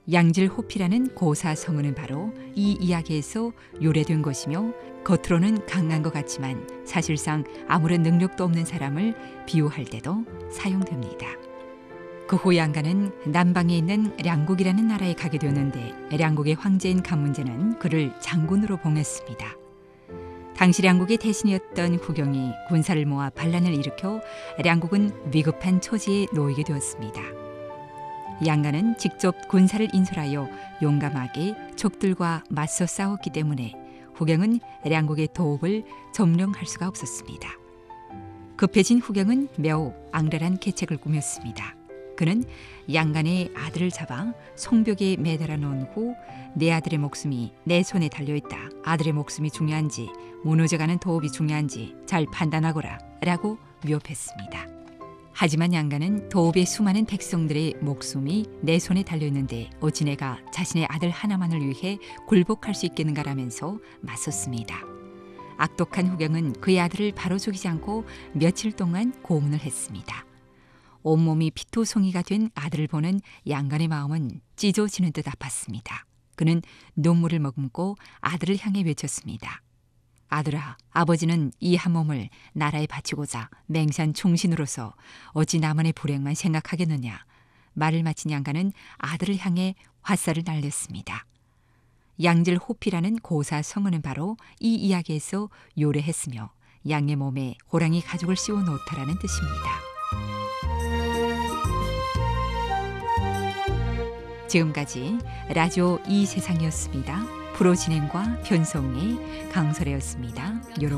양질호피라는 고사 성어는 바로 이 이야기에서 요래된 것이며 겉으로는 강한 것 같지만 사실상 아무런 능력도 없는 사람을 비유할 때도 사용됩니다. 그 후 양가는 남방에 있는 량국이라는 나라에 가게 되었는데 량국의 황제인 간문제는 그를 장군으로 봉했습니다. 당시 량국의 대신이었던 후경이 군사를 모아 반란을 일으켜 량국은 위급한 처지에 놓이게 되었습니다. 양가는 직접 군사를 인솔하여 용감하게 적들과 맞서 싸웠기 때문에 후경은 량국의 도읍을 점령할 수가 없었습니다. 급해진 후경은 매우 앙랄한 계책을 꾸몄습니다. 그는 양간의 아들을 잡아 송벽에 매달아 놓은 후 내 아들의 목숨이 내 손에 달려있다. 아들의 목숨이 중요한지 무너져가는 도읍이 중요한지 잘 판단하거라 라고 위협했습니다. 하지만 양간은 도읍의 수많은 백성들의 목숨이 내 손에 달려있는데 어찌 내가 자신의 아들 하나만을 위해 굴복할 수 있겠는가라면서 맞섰습니다. 악독한 후경은 그의 아들을 바로 죽이지 않고 며칠 동안 고문을 했습니다. 온몸이 피토송이가 된 아들을 보는 양간의 마음은 찢어지는 듯 아팠습니다. 그는 눈물을 머금고 아들을 향해 외쳤습니다. 아들아, 아버지는 이 한 몸을 나라에 바치고자 맹세한 충신으로서 어찌 나만의 불행만 생각하겠느냐. 말을 마친 양간은 아들을 향해 화살을 날렸습니다. 양질호피라는 고사 성어는 바로 이 이야기에서 요래했으며 양의 몸에 호랑이 가죽을 씌워 놓다라는 뜻입니다. 지금까지 라디오 이 세상이었습니다. 프로 진행과 변성의 강설혜였습니다. 여러분